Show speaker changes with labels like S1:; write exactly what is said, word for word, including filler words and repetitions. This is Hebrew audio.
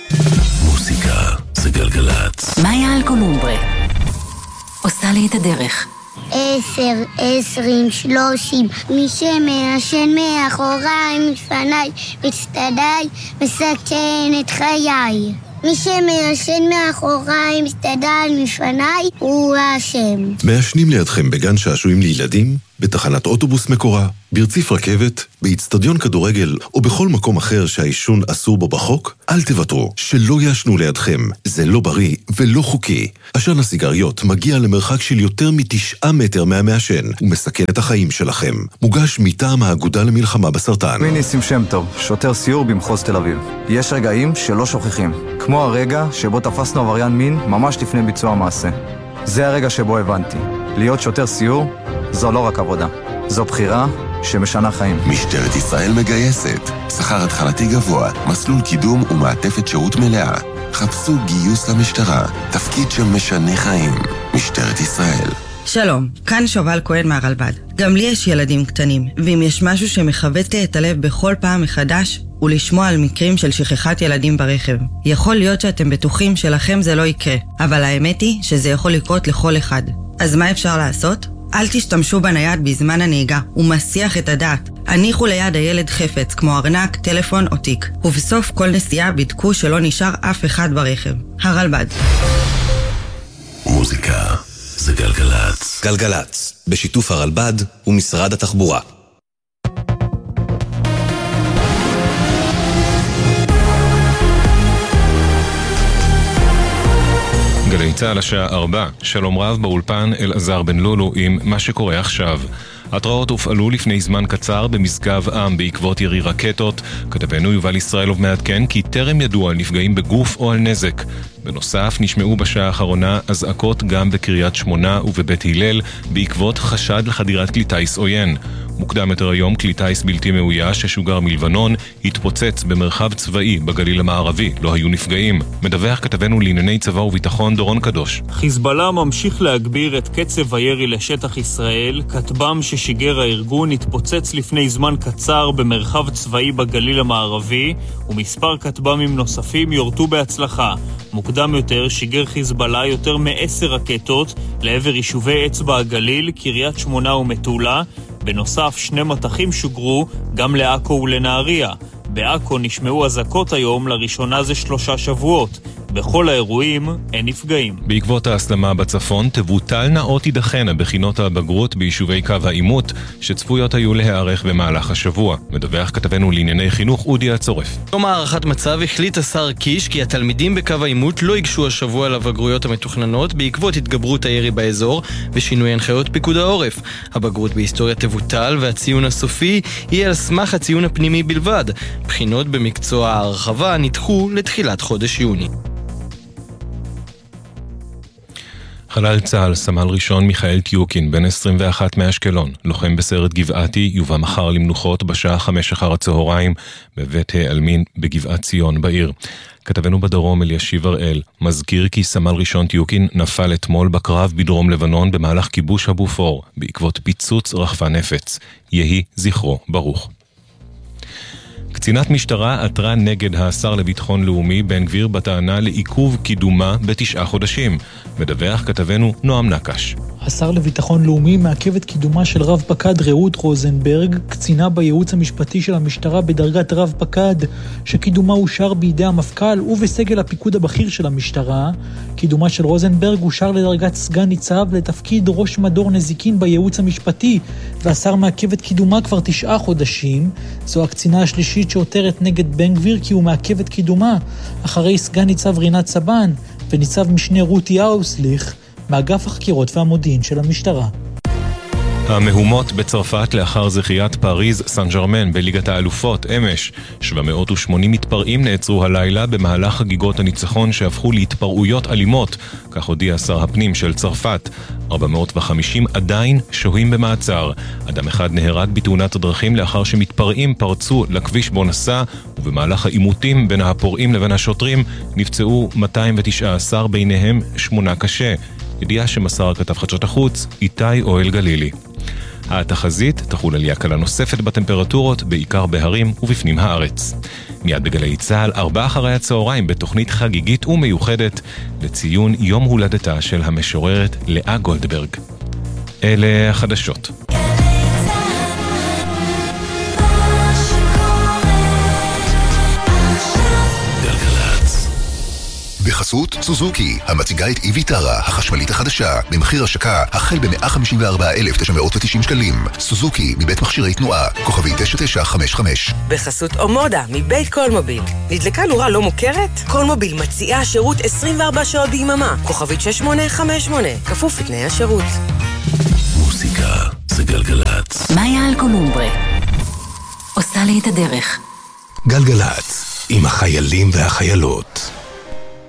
S1: מוזיקה זה גלגלצ.
S2: מאיה אלקולומברה עושה לי את הדרך.
S3: עשר, עשרים, שלושים, מי שמעשן מאחוריי, מפניי, מצטדיי, מסכן את חיי. מי שמעשן מאחוריי, מצטדיי, מפניי, הוא האשם.
S1: מעשנים לידכם בגן שעשועים לילדים, בתחנת אוטובוס מקורה, ברציף רכבת, באצטדיון כדורגל או בכל מקום אחר שהעישון אסור בו בחוק, אל תוותרו, שלא יעשנו לידכם. זה לא בריא ולא חוקי. עשן הסיגריות מגיע למרחק של יותר מתשעה מטר מהמעשן ומסכן את החיים שלכם. מוגש מטעם האגודה למלחמה בסרטן.
S4: שמי ניסים שם טוב, שוטר סיור במחוז תל אביב. יש רגעים שלא שוכחים, כמו הרגע שבו תפסנו עבריין מין ממש לפני ביצוע המעשה. זה הרגע שבו הבנתי, להיות שוטר סיור זו לא רק עבודה, זו בחירה שמשנה חיים.
S5: משטרת ישראל מגייסת, שכר התחלתי גבוה, מסלול קידום ומעטפת שירות מלאה. חפשו גיוס למשטרה, תפקיד שמשנה חיים. משטרת ישראל.
S6: שלום, כאן שובל כהן מהרלב"ד. גם לי יש ילדים קטנים, ואם יש משהו שמחבט לי את הלב בכל פעם מחדש, הוא לשמוע על מקרים של שכחת ילדים ברכב. יכול להיות שאתם בטוחים שלכם זה לא יקרה, אבל האמת היא שזה יכול לקרות לכל אחד. אז מה אפשר לעשות? אל תשתמשו בנייד בזמן הנהיגה, הוא מסיח את הדעת. הניחו ליד הילד חפץ, כמו ארנק, טלפון או תיק. ובסוף כל נסיעה בדקו שלא נשאר אף אחד ברכב. הרלב"ד.
S1: מוזיקה זה גלגלצ.
S7: גלגלצ, בשיתוף הרלב"ד ומשרד התחבורה.
S8: גלי צהל השעה ארבע, שלום רב באולפן אלעזר בן לולו עם מה שקורה עכשיו. התראות הופעלו לפני זמן קצר במשגב עם בעקבות ירי רקטות. כתבנו יובל ישראלוב מעדכן כי טרם ידוע על נפגעים בגוף או על נזק. בנוסף נשמעו בשעה האחרונה אזעקות גם בקריית שמונה ובבית הלל בעקבות חשד לחדירת כלי טיס עוין. מוקדם יותר היום כלי טיס בלתי מאויש ששוגר מלבנון התפוצץ במרחב צבאי בגליל המערבי, לא היו נפגעים. מדווח כתבנו לענייני צבא וביטחון דורון קדוש.
S9: חיזבאללה ממשיך להגביר את קצב הירי לשטח ישראל. כטב"ם ששיגר הארגון התפוצץ לפני זמן קצר במרחב צבאי בגליל המערבי, ומספר כטב"מים נוספים יורטו בהצלחה. מוקדם יותר שיגר חיזבאללה יותר מעשר רקטות לעבר יישובי אצבע הגליל, קריית שמונה ומטולה. בנוסף, שני מטחים שוגרו גם לעכו ולנהריה. בעכו נשמעו אזעקות היום לראשונה זה שלושה שבועות. בכל האירועים אין נפגעים.
S8: בעקבות ההסלמה בצפון תבוטלנה או תידחנה בחינות הבגרות ביישובי קו העימות שצפויות היו להיערך במהלך השבוע. מדווח כתבנו לענייני חינוך אודי הצורף.
S10: יום הערכת מצב החליט השר קיש כי התלמידים בקו העימות לא ייגשו השבוע לבגרויות המתוכננות בעקבות התגברות הירי באזור ושינוי הנחיות פיקוד העורף. הבגרות בהיסטוריה תבוטל והציון הסופי יהיה על סמך הציון הפנימי בלבד. בחינות במקצוע ההרחבה נדחו לתחילת חודש יוני.
S8: חלל צה"ל, סמל ראשון מיכאל טיוקין, בן עשרים ואחת מאשקלון, לוחם בסיירת גבעתי, יובא מחר למנוחות בשעה חמש אחר הצהריים בבית העלמין בגבעת ציון בעיר. כתבנו בדרום אלישיב הראל מזכיר כי סמל ראשון טיוקין נפל אתמול בקרב בדרום לבנון במהלך כיבוש הבופור בעקבות פיצוץ רחפן נפץ. יהי זכרו ברוך. קצינת משטרה עתרה נגד השר לביטחון לאומי בן גביר בטענה לעיכוב קידומה בתשעה חודשים. מדווח כתבנו נועם נקש.
S11: השר לביטחון לאומי מעכב את קידומה של רב פקד רעות רוזנברג, קצינה בייעוץ המשפטי של המשטרה בדרגת רב פקד, שקידומה אושר בידי המפכ"ל ובסגל הפיקוד הבכיר של המשטרה. קידומה של רוזנברג אושר לדרגת סגן ניצב לתפקיד ראש מדור נזיקין בייעוץ המשפטי, והשר מעכב את קידומה כבר תשעה חודשים. זו הקצינה השלישית שעותרת נגד בן גביר כי הוא מעכב את קידומה, אחרי סגן ניצב רינת סבן וניצב משנה רותי אוסליך, מאגף החקירות והמודיעין של המשטרה.
S8: המהומות בצרפת לאחר זכיית פריז סן ז'רמן בליגת האלופות אמש. שבע מאות ושמונים מתפרעים נעצרו הלילה במהלך חגיגות הניצחון שהפכו להתפרעויות אלימות, כך הודיע שר הפנים של צרפת. ארבע מאות וחמישים עדיין שוהים במעצר. אדם אחד נהרג בתאונת הדרכים לאחר שמתפרעים פרצו לכביש בו נסע, ובמהלך העימותים בין הפורעים לבין השוטרים נפצעו מאתיים ותשע עשרה, ביניהם שמונה קשה. ידיעה שמסר כתב חדשות החוץ איתי אוהל גלילי. התחזית תחול עלייה קלה נוספת בטמפרטורות, בעיקר בהרים ובפנים הארץ. מיד בגלי צהל, ארבע אחרי הצהריים בתוכנית חגיגית ומיוחדת לציון יום הולדתה של המשוררת לאה גולדברג. אלה החדשות.
S12: בחסות סוזוקי, המציגה את איביטרה, החשמלית החדשה, במחיר השקה החל ב-מאה חמישים וארבעה אלף תשע מאות ותשעים שקלים. סוזוקי, מבית מכשירי תנועה, כוכבי תשע תשע חמש חמש.
S13: בחסות אומודה, מבית קולמוביל. נדלקה נורה לא מוכרת? קולמוביל מציעה שירות עשרים וארבע שעות ביממה, כוכבית שש שמונה חמש שמונה, כפוף לתנאי השירות.
S5: מוזיקה זה גלגלצ.
S2: מאיה אלקולומברה עושה לי את הדרך.
S5: גלגלצ, עם החיילים והחיילות.